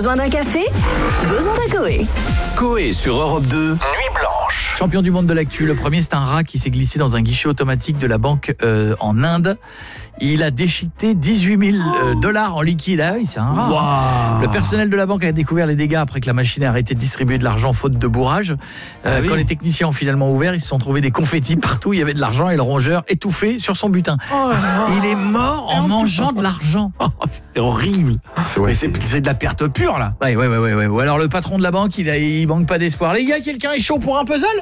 Besoin d'un café? Besoin d'un Coé. Coé sur Europe 2, Nuit Blanche. Champion du monde de l'actu. Le premier, c'est un rat qui s'est glissé dans un guichet automatique de la banque en Inde. Il a déchiqueté 18 000 $ en liquide. Ah oui, c'est un rat. Wow. Le personnel de la banque a découvert les dégâts après que la machine ait arrêté de distribuer de l'argent faute de bourrage. Quand les techniciens ont finalement ouvert, ils se sont trouvés des confettis partout. Il y avait de l'argent et le rongeur étouffé sur son butin. Il est mort en mangeant de l'argent. C'est horrible. Mais c'est de la perte pure là. Ouais. Ou alors le patron de la banque, il manque pas d'espoir. Les gars, quelqu'un est chaud pour un puzzle?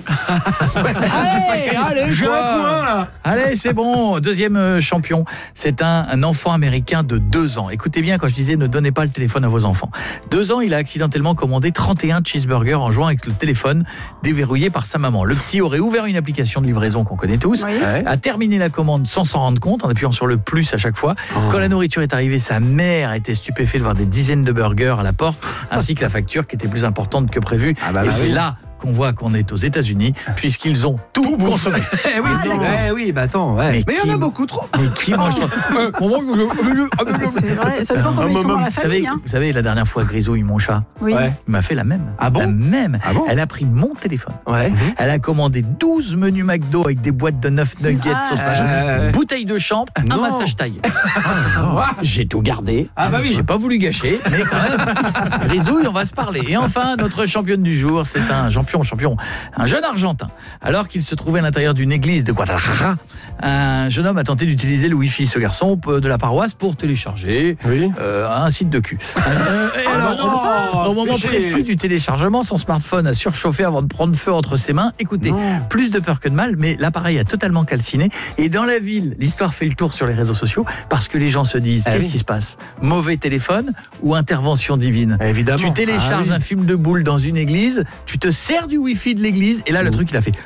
Allez, J'ai un coin là. Allez, c'est bon. Deuxième champion, c'est un enfant américain de 2 ans. Écoutez bien quand je disais ne donnez pas le téléphone à vos enfants. 2 ans, il a accidentellement commandé 31 cheeseburgers en jouant avec le téléphone déverrouillé par sa maman. Le petit aurait ouvert une application de livraison qu'on connaît tous, a terminé la commande sans s'en rendre compte en appuyant sur le plus à chaque fois. Quand la nourriture est arrivée, sa mère était stupéfaite de voir des dizaines de burgers à la porte ainsi que la facture qui était plus importante que prévu. Et c'est là qu'on voit qu'on est aux États-Unis puisqu'ils ont tout consommé. Attends. Mais il y en a beaucoup trop. Mais qui mange trop? C'est vrai, ça dépend comment ils sont dans la famille. Vous savez, la dernière fois, Grisouille, mon chat, Oui. il m'a fait la même. Ah bon? La même. Ah bon? Elle a pris mon téléphone. Ouais. Elle a commandé 12 menus McDo avec des boîtes de 9 nuggets, sauce machin, une bouteille de chambre, un massage taille. J'ai tout gardé. Ah bah oui. J'ai pas voulu gâcher, mais quand même. Grisouille, on va se parler. Et enfin, notre championne du jour, c'est un champion, un jeune Argentin. Alors qu'il se trouvait à l'intérieur d'une église de Guadalajara, un jeune homme a tenté d'utiliser le Wi-Fi, ce garçon de la paroisse, pour télécharger un site de cul. Et alors, au moment précis du téléchargement, son smartphone a surchauffé avant de prendre feu entre ses mains. Écoutez, plus de peur que de mal, mais l'appareil a totalement calciné. Et dans la ville, l'histoire fait le tour sur les réseaux sociaux parce que les gens se disent, qu'est-ce qui se passe? Mauvais téléphone ou intervention divine? Évidemment. Tu télécharges un film de boule dans une église, tu te sers du Wi-Fi de l'église, et là, le truc, il a fait...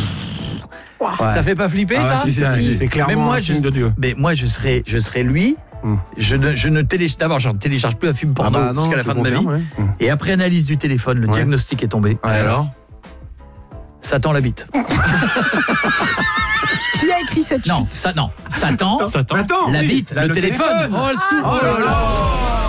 Ça fait pas flipper, ça? Si, c'est clairement un signe de Dieu. Mais moi, je serais lui. Je ne télécharge plus un film porno jusqu'à la fin de ma vie. Et après analyse du téléphone, le diagnostic est tombé. Alors Satan l'habite. Qui a écrit cette chute? Non, Satan Attends, l'habite, le téléphone. Oh, le sou. Oh là là.